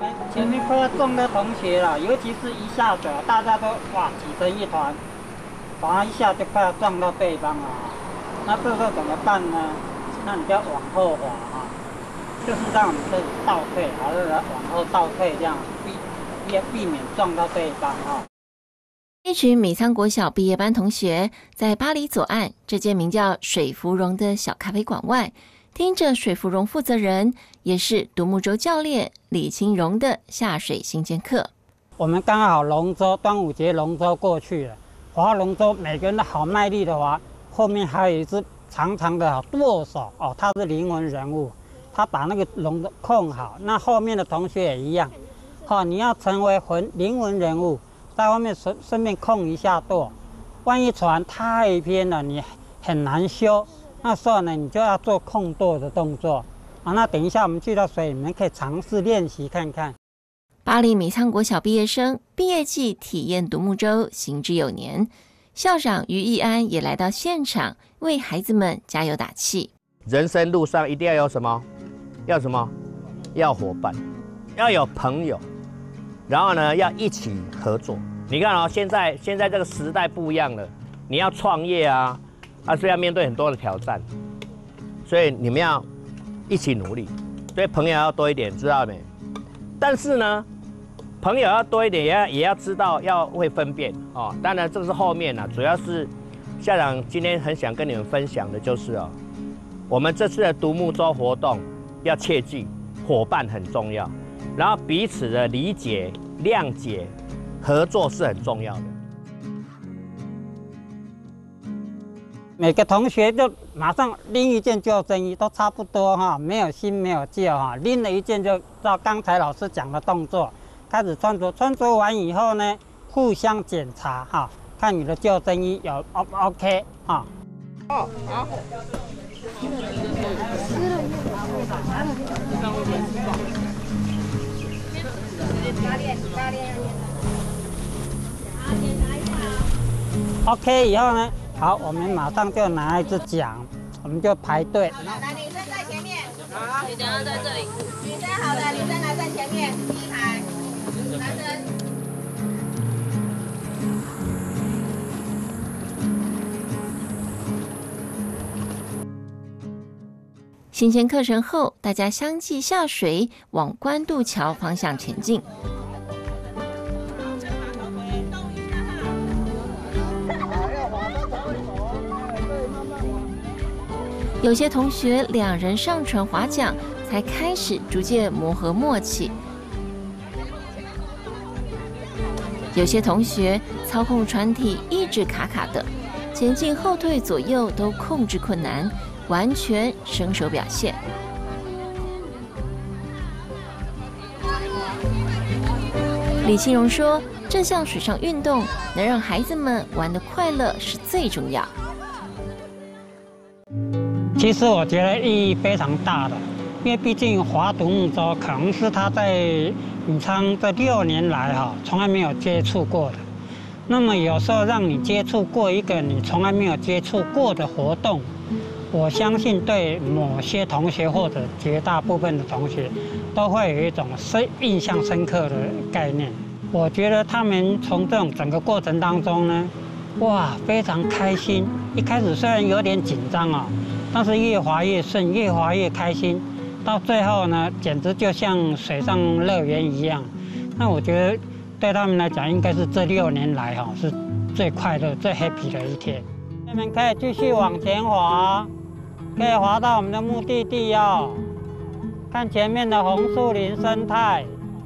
前面快要中的同学了，尤其是一下子，大家都哇挤成一团，反而一下就快要撞到对方了。那这时候怎么办呢？那你就要往后滑啊，就是让你的倒退，还是往后倒退，这样避免撞到对方啊。 一群米仓国小毕业班同学在巴黎左岸这间名叫水芙蓉的小咖啡馆外，听着水芙蓉负责人也是独木舟教练李清荣的下水新鲜课。 我们刚好龙舟端午节龙舟过去了，划龙舟每个人都好卖力的划，后面还有一只长长的舵手哦，他是灵魂人物，他把那个龙舟控好。那后面的同学也一样，你要成为灵魂人物。在外面顺便控一下舵，万一船太偏了，你很难修。那时候呢，你就要做控舵的动作啊。那等一下我们去到水里面，可以尝试练习看看。 巴黎米仓国小毕业生毕业季体验独木舟行之有年，校长于义安也来到现场为孩子们加油打气。 人生路上一定要有什么？要什么？要伙伴，要有朋友。然后呢，要一起合作。你看哦，现在这个时代不一样了，你要创业啊，所以要面对很多的挑战，所以你们要一起努力。所以朋友要多一点，知道没？但是呢，朋友要多一点，也要知道要会分辨哦。当然这是后面主要是校长今天很想跟你们分享的就是我们这次的独木舟活动要切记，伙伴很重要。然后彼此的理解、谅解、合作是很重要的。 每个同学就马上拎一件救生衣，都差不多没有新没有旧拎了一件就照刚才老师讲的动作开始穿着。穿着完以后呢，互相检查看你的救生衣有 OK 好。OK 以后呢，好，我们马上就拿一支奖，我们就排队。 来，女生在前面，好，女生要在这里。女生好的，女生来在前面，第一排，男生。 新鲜课程后，大家相继下水，往关渡桥方向前进。有些同学两人上船划桨，才开始逐渐磨合默契。有些同学操控船体一直卡卡的，前进后退左右都控制困难，完全生手表现。李清荣说，这项水上运动能让孩子们玩得快乐是最重要。 其实我觉得意义非常大的，因为毕竟划独木舟可能是他在米仓这6年来从来没有接触过的。那么有时候让你接触过一个你从来没有接触过的活动，我相信对某些同学或者绝大部分的同学都会有一种印象深刻的概念。我觉得他们从这种整个过程当中呢，哇，非常开心。一开始虽然有点紧张但是越滑越顺，越滑越开心，到最后呢，简直就像水上乐园一样。那我觉得对他们来讲，应该是这6年来是最快乐、最 happy 的一天。你们可以继续往前滑，可以滑到我们的目的地看前面的红树林生态。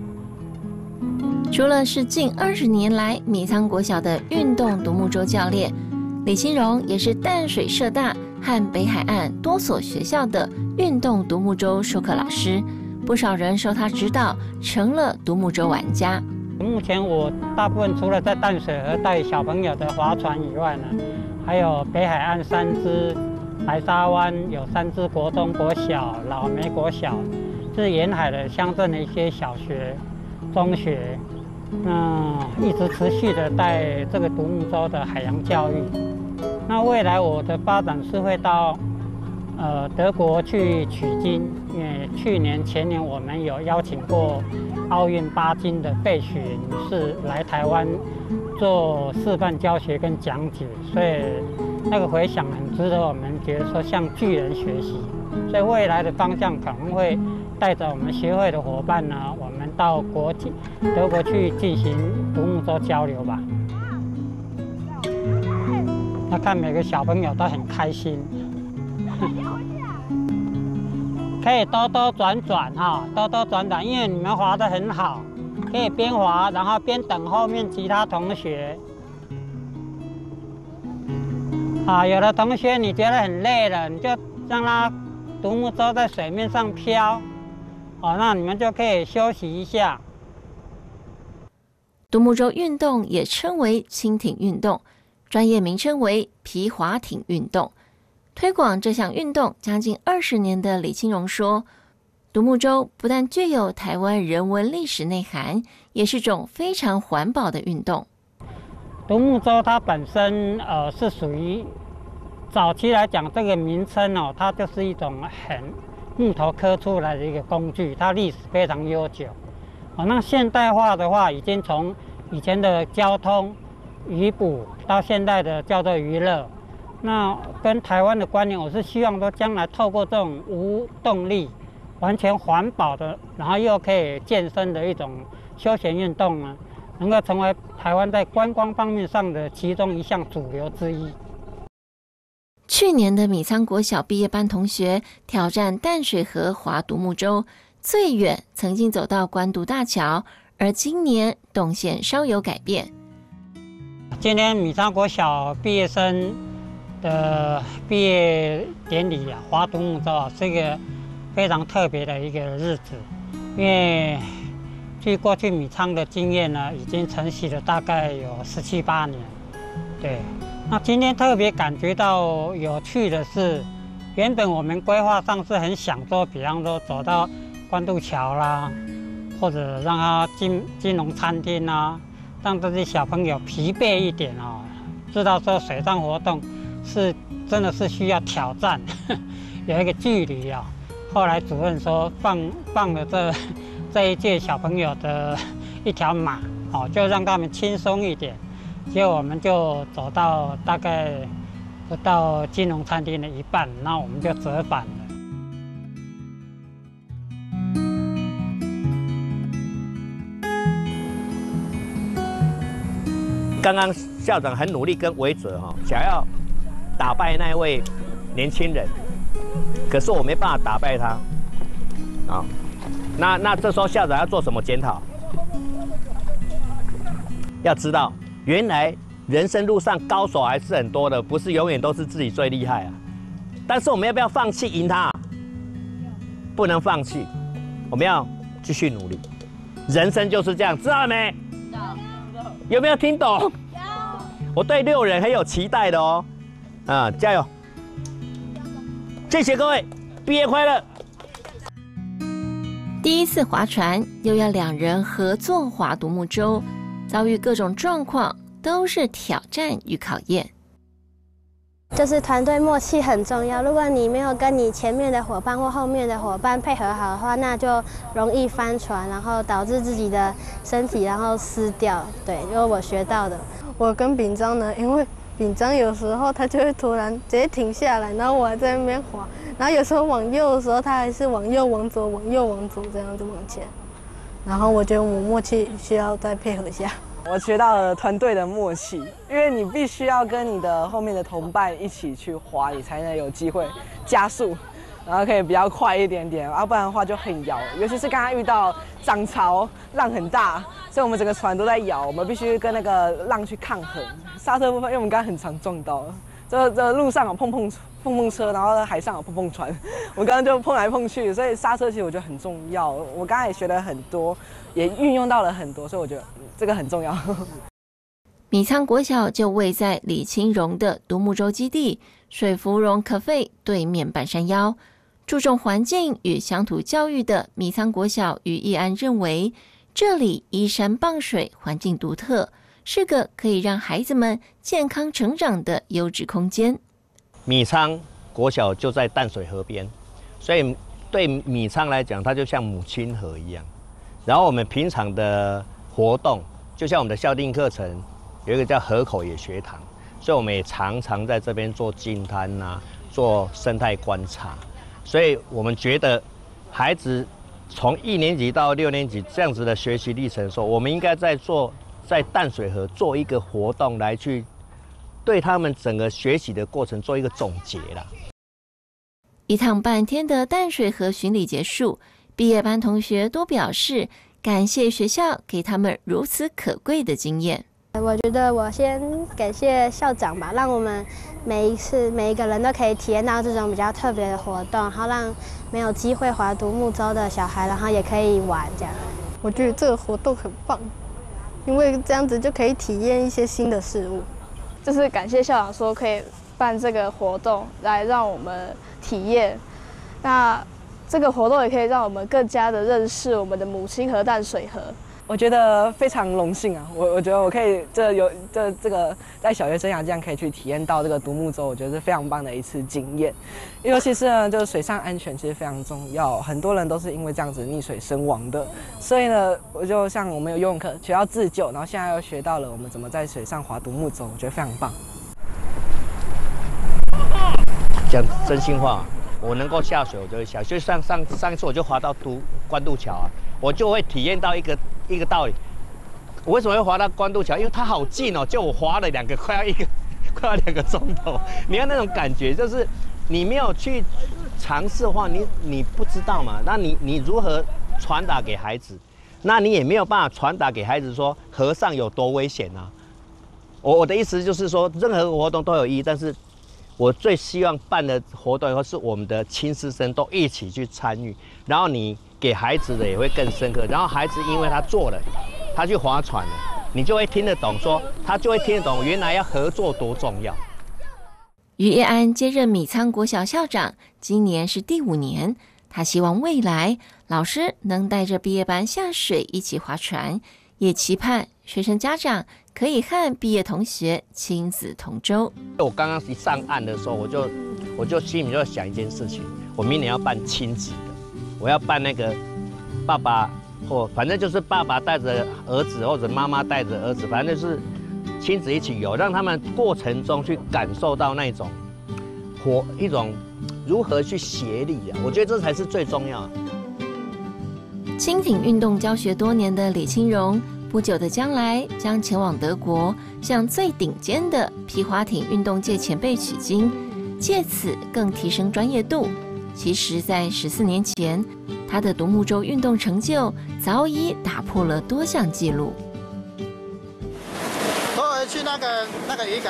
除了是近20年来米仓国小的运动独木舟教练，李清荣也是淡水社大和北海岸多所学校的运动独木舟授课老师，不少人受他指导，成了独木舟玩家。 目前我大部分除了在淡水河带小朋友的划船以外呢，还有北海岸3支，白沙湾有3支国中国小、老梅国小，是沿海的乡镇的一些小学、中学。一直持续的带这个独木舟的海洋教育。那未来我的发展是会到德国去取经， 因为去年、前年我们有邀请过奥运8金的贝许女士来台湾做示范教学跟讲解，所以那个回响很值得我们觉得说向巨人学习。所以未来的方向可能会带着我们协会的伙伴呢，我们到德国去进行独木舟交流吧。那看每个小朋友都很开心，可以兜兜转转哈，兜兜转转，因为你们滑得很好，可以边滑然后边等后面其他同学。啊，有的同学你觉得很累了，你就让他独木舟在水面上飘，哦，那你们就可以休息一下。 独木舟运动也称为轻艇运动，专业名称为皮划艇运动。推广这项运动将近20年的李清荣说，独木舟不但具有台湾人文历史内涵，也是种非常环保的运动。 独木舟它本身是属于早期来讲，这个名称哦，它就是一种很木头刻出来的一个工具，它历史非常悠久。哦，那现代化的话，已经从以前的交通渔捕到现在的叫做娱乐。那跟台湾的观念，我是希望说将来透过这种无动力、完全环保的，然后又可以健身的一种休闲运动呢，能够成为台湾在观光方面上的其中一项主流之一。 去年的米仓国小毕业班同学挑战淡水河划独木舟，最远曾经走到关渡大桥，而今年动线稍有改变。 今天米仓国小毕业生的毕业典礼啊，划独木舟啊，是一个非常特别的一个日子，因为据过去米仓的经验呢，已经承袭了大概有17、18年，对。那今天特别感觉到有趣的是，原本我们规划上是很想说，比方说走到关渡桥啦，或者让他金融餐厅啊，让这些小朋友疲惫一点哦，知道说水上活动是真的是需要挑战，有一个距离啊。后来主任说放了这一届小朋友的一条马，哦，就让他们轻松一点。结果我们就走到大概不到金融餐厅的一半，那我们就折返了。 刚刚校长很努力跟维哲哈，想要打败那位年轻人，可是我没办法打败他。啊，那这时候校长要做什么检讨？要知道。原来人生路上高手还是很多的，不是永远都是自己最厉害啊。但是我们要不要放弃赢他？不能放弃，我们要继续努力。人生就是这样，知道了没？有没有听懂？有。我对6人很有期待的哦。加油！谢谢各位，毕业快乐！ 第一次划船，又要2人合作划独木舟。遭遇各种状况都是挑战与考验， 就是团队默契很重要。如果你没有跟你前面的伙伴或后面的伙伴配合好的话，那就容易翻船，然后导致自己的身体然后湿掉。对，就是我学到的。 我跟秉章呢，因为秉章有时候他就会突然直接停下来，然后我还在那边滑，然后有时候往右的时候，他还是往右往左往右往左这样子往前。然后我觉得我们默契需要再配合一下。 我学到了团队的默契，因为你必须要跟你的后面的同伴一起去滑，你才能有机会加速，然后可以比较快一点点，要不然的话就很摇。尤其是刚刚遇到涨潮，浪很大，所以我们整个船都在摇，我们必须跟那个浪去抗衡。刹车部分，因为我们刚刚很常撞到，这路上有碰碰车，然后海上有碰船，我刚刚就碰来碰去，所以刹车其实我觉得很重要。我刚才也学了很多，也运用到了很多，所以我觉得这个很重要。 米仓国小就位在李清荣的独木舟基地水芙蓉可费对面半山腰。注重环境与乡土教育的米仓国小于义安认为，这里依山傍水，环境独特，是个可以让孩子们健康成长的优质空间。 米仓国小就在淡水河边，所以对米仓来讲，它就像母亲河一样。然后我们平常的活动，就像我们的校定课程，有一个叫河口野学堂，所以我们也常常在这边做净滩呐，做生态观察。所以我们觉得，孩子从1年级到6年级这样子的学习历程的时候，我们应该在淡水河做一个活动来去对他们整个学习的过程做一个总结啦。 一趟半天的淡水河巡礼结束，毕业班同学都表示感谢学校给他们如此可贵的经验。 我觉得我先感谢校长吧，让我们每一个人都可以体验到这种比较特别的活动，然后让没有机会划独木舟的小孩，然后也可以玩这样。 我觉得这个活动很棒，因为这样子就可以体验一些新的事物。 就是感谢校长说可以办这个活动来让我们体验，那这个活动也可以让我们更加的认识我们的母亲河淡水河。 我觉得非常荣幸啊！我觉得我可以这个在小学生涯这样可以去体验到这个独木舟，我觉得是非常棒的一次经验。尤其是呢，就是水上安全其实非常重要，很多人都是因为这样子溺水身亡的。所以呢，我就像我们有游泳课学到自救，然后现在又学到了我们怎么在水上划独木舟，我觉得非常棒。 讲真心话，我能够下水我就会下，就上一次我就划到关渡桥啊，我就会体验到一个道理。我为什么会划到关渡桥？因为它好近哦，就我划了快要2个钟头。你看那种感觉，就是你没有去尝试的话，你不知道嘛。那你如何传达给孩子？那你也没有办法传达给孩子说河上有多危险啊。我的意思就是说，任何活动都有意义，但是我最希望办的活动以后是我们的亲师生都一起去参与，然后你给孩子的也会更深刻，然后孩子因为他做了，他去划船了，你就会听得懂他就会听得懂原来要合作多重要。 于叶安接任米仓国小校长，今年是第5年，他希望未来老师能带着毕业班下水一起划船，也期盼学生家长可以和毕业同学亲子同舟。 我刚刚一上岸的时候，我就心里就想一件事情，我明年要办亲子的，我要办那个爸爸或反正就是爸爸带着儿子，或者妈妈带着儿子，反正就是亲子一起游，让他们过程中去感受到那种一种如何去协力啊，我觉得这才是最重要的。 轻艇运动教学多年的李清荣，不久的将来将前往德国，向最顶尖的皮划艇运动界前辈取经，借此更提升专业度。其实，在14年前，他的独木舟运动成就早已打破了多项纪录。 拖回去那个鱼竿。